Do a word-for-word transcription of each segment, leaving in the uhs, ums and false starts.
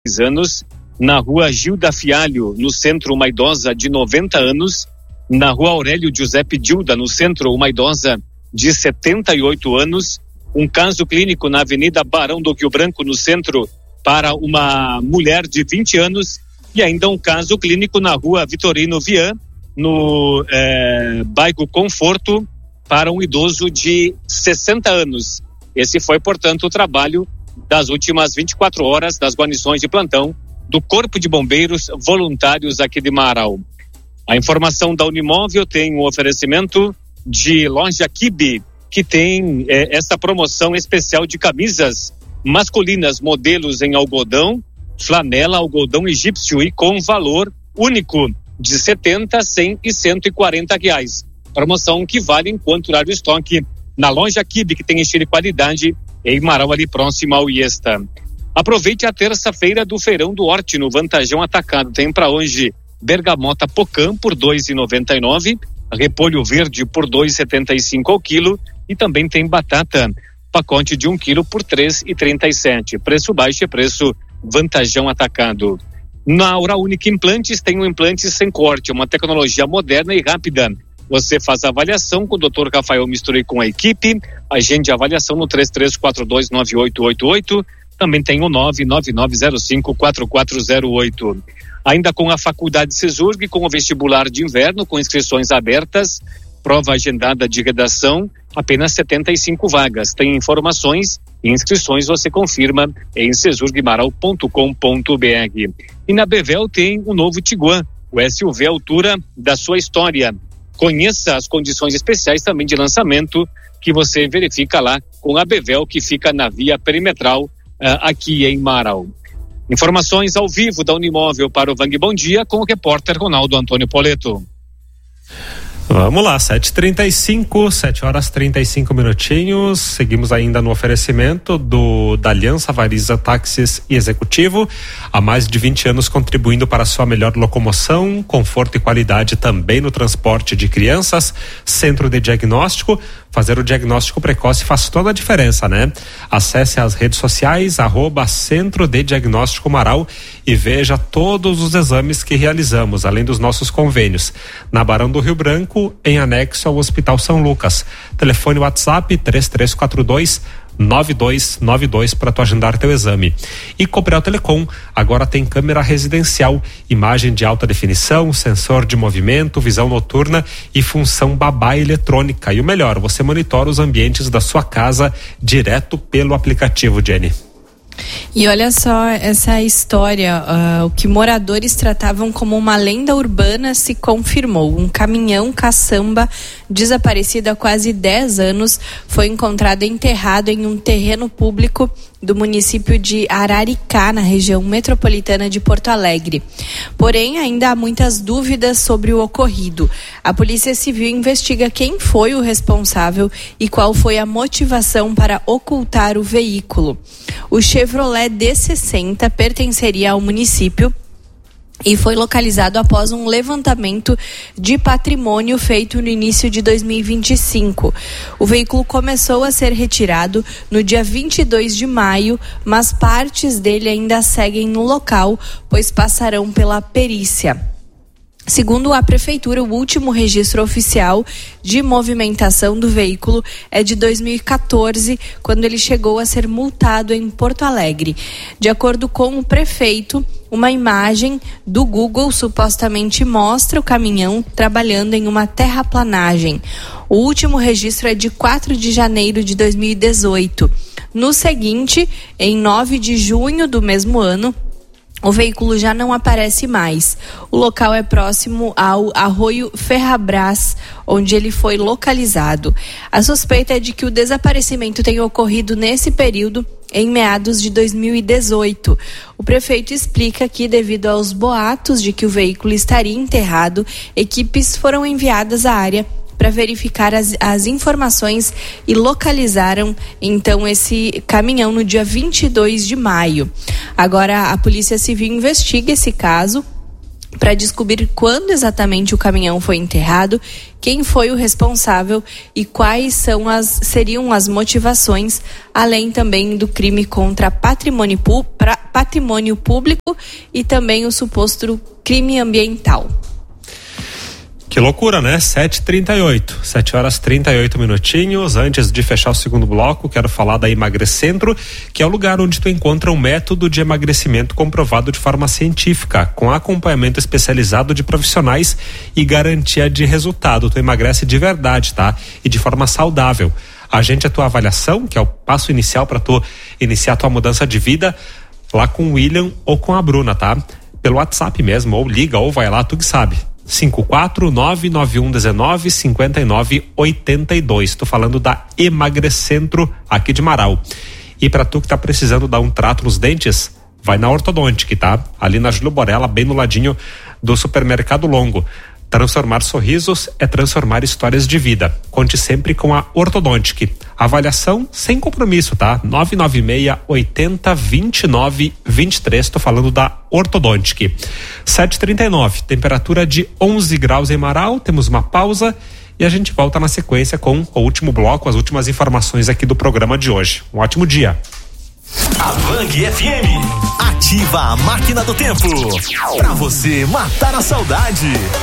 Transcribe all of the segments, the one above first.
anos. Na rua Gilda Fialho, no centro, uma idosa de noventa anos. Na rua Aurélio Giuseppe Dilda, no centro, uma idosa de setenta e oito anos. Um caso clínico na Avenida Barão do Rio Branco, no centro, para uma mulher de vinte anos. E ainda um caso clínico na rua Vitorino Vian, no eh, bairro Conforto, para um idoso de sessenta anos. Esse foi, portanto, o trabalho das últimas vinte e quatro horas das guarnições de plantão do Corpo de Bombeiros Voluntários aqui de Marau. A informação da Unimóvel tem um oferecimento de loja Kibe, que tem eh, essa promoção especial de camisas masculinas, modelos em algodão, flanela, algodão egípcio e com valor único de setenta, cem e cento e quarenta reais. Promoção que vale enquanto durar o estoque na loja Kibe, que tem estilo e qualidade em Marau, ali próximo ao Iesta. Aproveite a terça-feira do Feirão do Horti no Vantajão Atacado. Tem para hoje bergamota Pocã por dois reais e noventa e nove centavos, repolho verde por dois reais e setenta e cinco centavos ao quilo e também tem batata, pacote de um quilo por três reais e trinta e sete centavos. Preço baixo é preço Vantajão Atacado. Na Aura Única Implantes tem um implante sem corte, uma tecnologia moderna e rápida. Você faz a avaliação com o doutor Rafael Misturei com a equipe. Agende a avaliação no três três quatro dois nove oito oito oito. Também tem o nove nove nove zero cinco quatro quatro zero oito. Ainda com a Faculdade Cesurg, com o vestibular de inverno, com inscrições abertas, prova agendada de redação, apenas setenta e cinco vagas. Tem informações e inscrições, você confirma em cesurgmaral ponto com ponto b r. E na Bevel tem o novo Tiguan, o S U V à altura da sua história. Conheça as condições especiais também de lançamento que você verifica lá com a Bevel, que fica na via perimetral uh, aqui em Marau. Informações ao vivo da Unimóvel para o Vang Bom Dia com o repórter Ronaldo Antônio Poleto. Vamos lá, sete e trinta e cinco, sete horas e trinta e cinco minutinhos. Seguimos ainda no oferecimento do, da Aliança Variza Táxis e Executivo. Há mais de vinte anos contribuindo para a sua melhor locomoção, conforto e qualidade também no transporte de crianças. Centro de diagnóstico. Fazer o diagnóstico precoce faz toda a diferença, né? Acesse as redes sociais, arroba Centro de Diagnóstico Marau e veja todos os exames que realizamos, além dos nossos convênios. Na Barão do Rio Branco, em anexo ao Hospital São Lucas. Telefone WhatsApp três três quatro dois nove dois nove dois para tu agendar teu exame. E Cooperel Telecom agora tem câmera residencial, imagem de alta definição, sensor de movimento, visão noturna e função babá eletrônica. E o melhor, você monitora os ambientes da sua casa direto pelo aplicativo, Jenny. E olha só essa história, uh, o que moradores tratavam como uma lenda urbana se confirmou. Um caminhão caçamba desaparecido há quase dez anos foi encontrado enterrado em um terreno público do município de Araricá, na região metropolitana de Porto Alegre. Porém, ainda há muitas dúvidas sobre o ocorrido. A Polícia Civil investiga quem foi o responsável e qual foi a motivação para ocultar o veículo. O Chevrolet D sessenta pertenceria ao município e foi localizado após um levantamento de patrimônio feito no início de dois mil e vinte e cinco. O veículo começou a ser retirado no dia vinte e dois de maio, mas partes dele ainda seguem no local, pois passarão pela perícia. Segundo a Prefeitura, o último registro oficial de movimentação do veículo é de dois mil e quatorze, quando ele chegou a ser multado em Porto Alegre. De acordo com o prefeito, uma imagem do Google supostamente mostra o caminhão trabalhando em uma terraplanagem. O último registro é de quatro de janeiro de dois mil e dezoito. No seguinte, em nove de junho do mesmo ano, o veículo já não aparece mais. O local é próximo ao Arroio Ferrabras, onde ele foi localizado. A suspeita é de que o desaparecimento tenha ocorrido nesse período, em meados de dois mil e dezoito. O prefeito explica que, devido aos boatos de que o veículo estaria enterrado, equipes foram enviadas à área para verificar as, as informações e localizaram então esse caminhão no dia vinte e dois de maio. Agora a Polícia Civil investiga esse caso para descobrir quando exatamente o caminhão foi enterrado, quem foi o responsável e quais são as, seriam as motivações, além também do crime contra patrimônio, pu, pra, patrimônio público e também o suposto crime ambiental. Que loucura, né? sete e trinta e oito, sete horas e trinta e oito minutinhos. Antes de fechar o segundo bloco, quero falar da Emagrecentro, que é o lugar onde tu encontra um método de emagrecimento comprovado de forma científica, com acompanhamento especializado de profissionais e garantia de resultado. Tu emagrece de verdade, tá? E de forma saudável. Agende a tua avaliação, que é o passo inicial para tu iniciar a tua mudança de vida, lá com o William ou com a Bruna, tá? Pelo WhatsApp mesmo, ou liga, ou vai lá, tu que sabe. cinco quatro nove nove um um nove cinco nove oito dois. Estou falando da Emagrecentro aqui de Marau. E para tu que tá precisando dar um trato nos dentes, vai na Ortodontic, tá? Ali na Júlio Borella, bem no ladinho do Supermercado Longo. Transformar sorrisos é transformar histórias de vida. Conte sempre com a Ortodontic. Avaliação sem compromisso, tá? nove nove seis, oito zero, dois nove dois três. Estou falando da Ortodontic. sete e trinta e nove, temperatura de onze graus em Marau. Temos uma pausa e a gente volta na sequência com o último bloco, as últimas informações aqui do programa de hoje. Um ótimo dia. A Vang F M ativa a máquina do tempo pra você matar a saudade.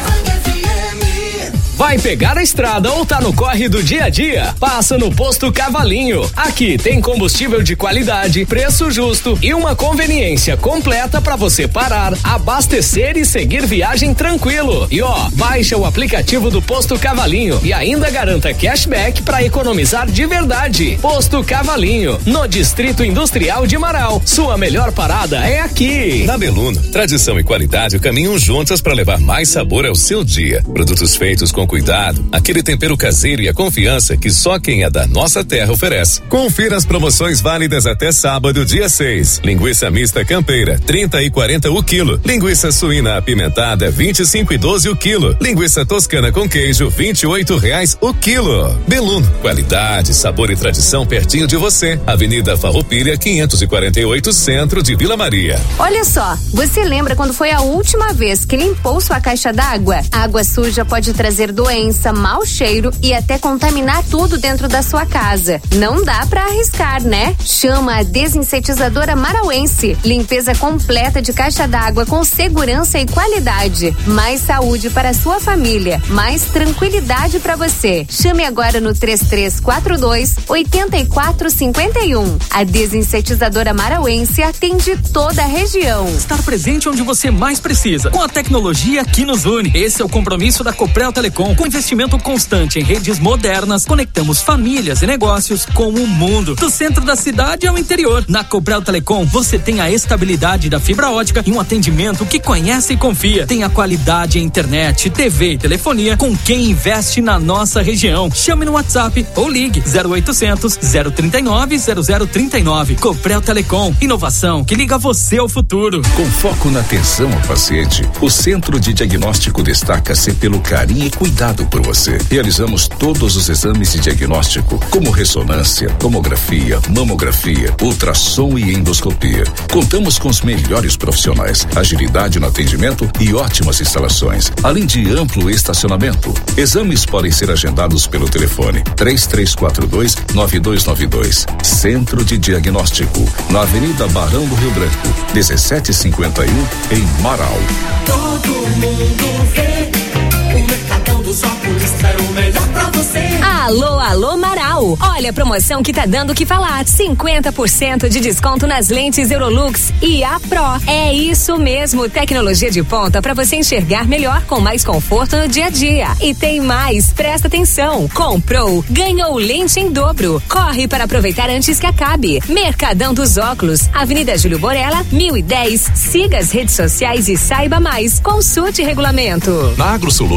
Vai pegar a estrada ou tá no corre do dia a dia? Passa no Posto Cavalinho. Aqui tem combustível de qualidade, preço justo e uma conveniência completa para você parar, abastecer e seguir viagem tranquilo. E ó, baixa o aplicativo do Posto Cavalinho e ainda garanta cashback para economizar de verdade. Posto Cavalinho, no Distrito Industrial de Marau. Sua melhor parada é aqui. Na Beluno, tradição e qualidade caminham juntas para levar mais sabor ao seu dia. Produtos feitos com cuidado, aquele tempero caseiro e a confiança que só quem é da nossa terra oferece. Confira as promoções válidas até sábado, dia seis. Linguiça mista campeira, trinta e quarenta o quilo. Linguiça suína apimentada, vinte e cinco e doze o quilo. Linguiça toscana com queijo, vinte e oito reais o quilo. Beluno, qualidade, sabor e tradição pertinho de você. Avenida Farroupilha, quinhentos e quarenta e oito, centro de Vila Maria. Olha só, você lembra quando foi a última vez que limpou sua caixa d'água? A água suja pode trazer doença, mau cheiro e até contaminar tudo dentro da sua casa. Não dá pra arriscar, né? Chama a desinsetizadora marauense. Limpeza completa de caixa d'água com segurança e qualidade. Mais saúde para a sua família. Mais tranquilidade para você. Chame agora no três três quatro dois, oito quatro cinco um. A desinsetizadora marauense atende toda a região. Estar presente onde você mais precisa. Com a tecnologia que nos une. Esse é o compromisso da Coprel Telecom. Com investimento constante em redes modernas, conectamos famílias e negócios com o mundo. Do centro da cidade ao interior. Na Coprel Telecom, você tem a estabilidade da fibra ótica e um atendimento que conhece e confia. Tem a qualidade em internet, T V e telefonia com quem investe na nossa região. Chame no WhatsApp ou ligue zero oitocentos, zero trinta e nove, zero zero trinta e nove. Coprel Telecom, inovação que liga você ao futuro. Com foco na atenção ao paciente, o Centro de Diagnóstico destaca-se pelo carinho e cuidado por você. Realizamos todos os exames de diagnóstico, como ressonância, tomografia, mamografia, ultrassom e endoscopia. Contamos com os melhores profissionais, agilidade no atendimento e ótimas instalações, além de amplo estacionamento. Exames podem ser agendados pelo telefone três três quatro dois, nove dois nove dois. Centro de Diagnóstico, na Avenida Barão do Rio Branco, dezessete cinquenta e um, em Marau. Todo mundo vê. O Mercadão dos Óculos é o melhor pra você. Alô, alô Marau. Olha a promoção que tá dando o que falar. cinquenta por cento de desconto nas lentes Eurolux e A Pro. É isso mesmo, tecnologia de ponta para você enxergar melhor com mais conforto no dia a dia. E tem mais, presta atenção. Comprou, ganhou lente em dobro. Corre para aproveitar antes que acabe. Mercadão dos Óculos, Avenida Júlio Borella, mil e dez. Siga as redes sociais e saiba mais. Consulte regulamento. Na AgroSolutions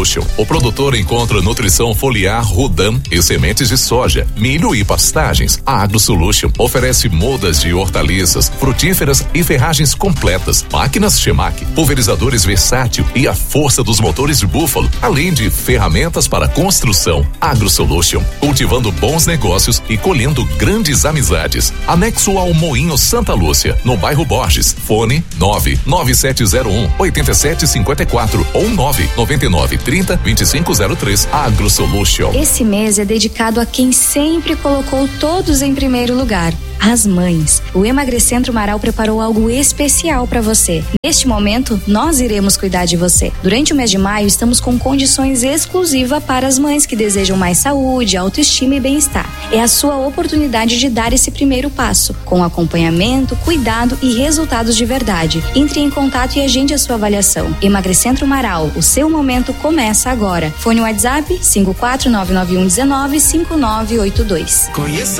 Solution. O produtor encontra nutrição foliar Rudan e sementes de soja, milho e pastagens. A Agro Solution oferece mudas de hortaliças, frutíferas e ferragens completas, máquinas Chemac, pulverizadores versátil e a força dos motores de Búfalo, além de ferramentas para construção. Agro Solution, cultivando bons negócios e colhendo grandes amizades. Anexo ao Moinho Santa Lúcia, no bairro Borges. Fone nove nove sete zero um oito sete cinco quatro ou nove nove nove trinta vinte e cinco zero três. Agro Solution. Esse mês é dedicado a quem sempre colocou todos em primeiro lugar. As mães. O Emagrecentro Marau preparou algo especial para você. Neste momento, nós iremos cuidar de você. Durante o mês de maio, estamos com condições exclusivas para as mães que desejam mais saúde, autoestima e bem-estar. É a sua oportunidade de dar esse primeiro passo, com acompanhamento, cuidado e resultados de verdade. Entre em contato e agende a sua avaliação. Emagrecentro Marau, o seu momento começa agora. Fone WhatsApp cinco quatro nove nove um um nove cinco nove oito dois. Conheça